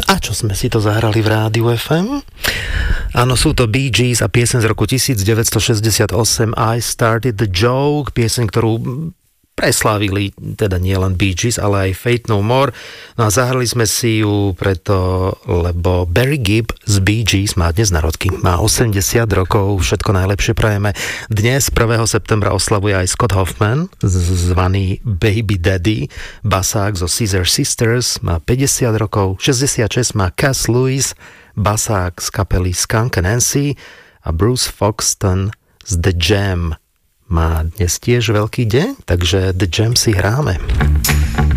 A čo sme si to zahrali v Rádiu FM? Áno, sú to Bee Gees a pieseň z roku 1968 I Started the Joke, pieseň, ktorú preslávili teda nielen Bee Gees, ale aj Faith No More. No a zahrali sme si ju preto, lebo Barry Gibb z Bee Gees má dnes narodky. Má 80 rokov, všetko najlepšie prajeme. Dnes 1. septembra oslavuje aj Scott Hoffman, zvaný Baby Daddy, basák zo Scissor Sisters, má 50 rokov, 66 má Cass Lewis, basák z kapely Skunk Nancy a Bruce Foxton z The Jam. Má dnes tiež veľký deň, takže The Jam si hráme.